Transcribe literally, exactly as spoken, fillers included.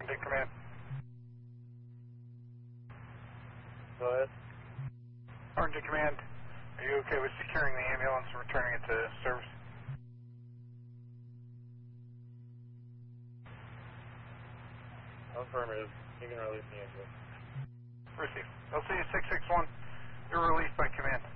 Arlington Command. Go ahead. Arlington Command, are you okay with securing the ambulance and returning it to service? Affirmative. You can release the ambulance. Receive. L C six six one, you're released by command.